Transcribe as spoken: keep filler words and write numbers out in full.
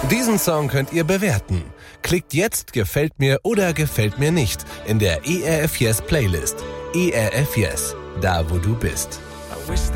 Diesen Song könnt ihr bewerten. Klickt jetzt Gefällt mir oder Gefällt mir nicht in der E R F Yes Playlist. E R F Yes, da wo du bist.